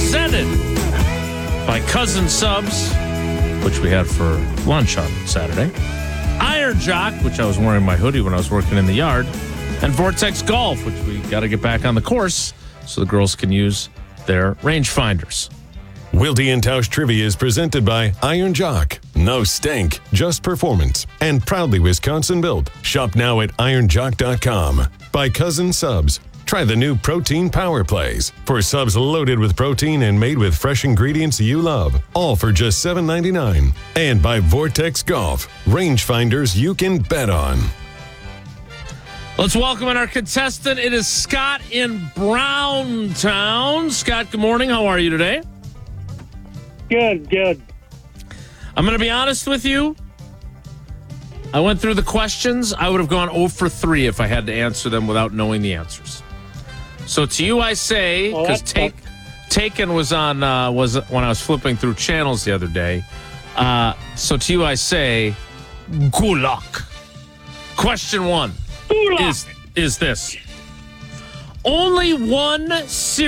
presented by Cousin Subs, which we had for lunch on Saturday. Iron Jock, which I was wearing my hoodie when I was working in the yard. And Vortex Golf, which we got to get back on the course so the girls can use their rangefinders. Wildy and Tausch Trivia is presented by Iron Jock. No stink, just performance. And proudly Wisconsin built. Shop now at ironjock.com. By Cousin Subs. Try the new Protein Power Plays. For subs loaded with protein and made with fresh ingredients you love. All for just $7.99. And by Vortex Golf. Rangefinders you can bet on. Let's welcome in our contestant. It is Scott in Browntown. Scott, good morning. How are you today? Good. I'm going to be honest with you. I went through the questions. I would have gone 0 for 3 if I had to answer them without knowing the answers. So to you I say, because Taken was on was when I was flipping through channels the other day. So to you I say, good luck. Question 1 is this. Only one series